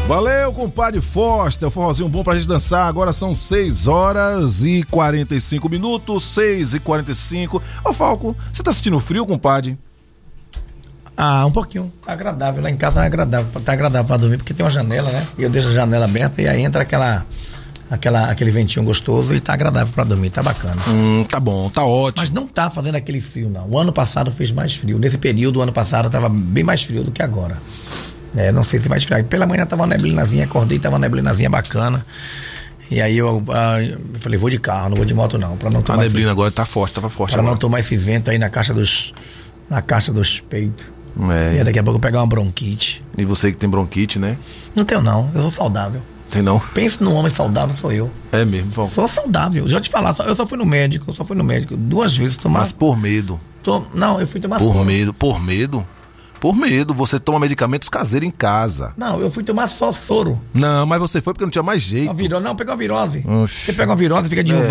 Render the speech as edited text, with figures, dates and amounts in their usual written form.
Valeu, compadre Foster, o forrozinho bom pra gente dançar. Agora são 6h45, 6h45. Ô Falco, você tá sentindo frio, compadre? Um pouquinho. Tá agradável, lá em casa tá agradável pra dormir, porque tem uma janela, né? E eu deixo a janela aberta e aí entra aquele ventinho gostoso e tá agradável pra dormir, tá bacana. Tá bom, tá ótimo. Mas não tá fazendo aquele frio, não. O ano passado fez mais frio. Nesse período, o ano passado tava bem mais frio do que agora. Não sei se vai esfriar. Pela manhã tava uma neblinazinha, acordei, tava uma neblinazinha bacana. E aí eu falei, vou de carro, não vou de moto não. Pra não tomar a neblina agora tava forte Pra agora. não tomar esse vento aí na caixa dos peitos. É. E daqui a pouco eu pegar uma bronquite. E você que tem bronquite, né? Não tenho não, eu sou saudável. Tem não? Pense num homem saudável, sou eu. É mesmo, Falco? Sou saudável. Já te falar, eu só fui no médico 2 vezes tomar. Mas por medo. Não, eu fui tomar Por soro. medo, por medo? Por medo, você toma medicamentos caseiros em casa. Não, eu fui tomar só soro. Não, mas você foi porque não tinha mais jeito. Não, pegou a virose. Oxi. Você pega uma virose, fica derrubado.